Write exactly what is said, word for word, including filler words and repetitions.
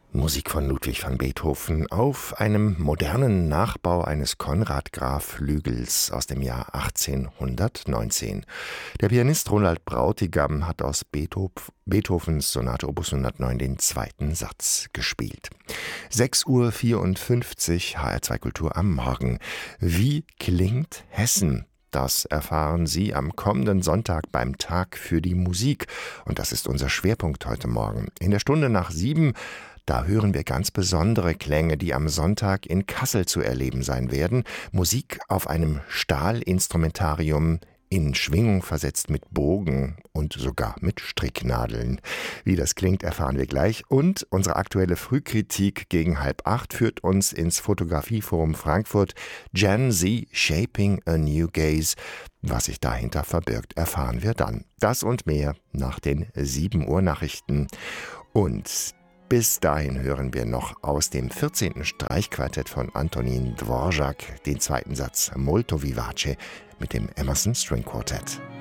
Musik von Ludwig van Beethoven auf einem modernen Nachbau eines Konrad-Graf-Flügels aus dem Jahr achtzehnhundertneunzehn. Der Pianist Ronald Brautigam hat aus Beethovens Sonate Opus hundertneun den zweiten Satz gespielt. sechs Uhr vierundfünfzig, H R zwei Kultur am Morgen. Wie klingt Hessen? Das erfahren Sie am kommenden Sonntag beim Tag für die Musik. Und das ist unser Schwerpunkt heute Morgen. In der Stunde nach sieben, da hören wir ganz besondere Klänge, die am Sonntag in Kassel zu erleben sein werden. Musik auf einem Stahlinstrumentarium, in Schwingung versetzt mit Bogen und sogar mit Stricknadeln. Wie das klingt, erfahren wir gleich. Und unsere aktuelle Frühkritik gegen halb acht führt uns ins Fotografieforum Frankfurt. Gen Z Shaping a New Gaze. Was sich dahinter verbirgt, erfahren wir dann. Das und mehr nach den sieben Uhr Nachrichten. Und bis dahin hören wir noch aus dem vierzehnten Streichquartett von Antonín Dvořák den zweiten Satz Molto Vivace mit dem Emerson String Quartet.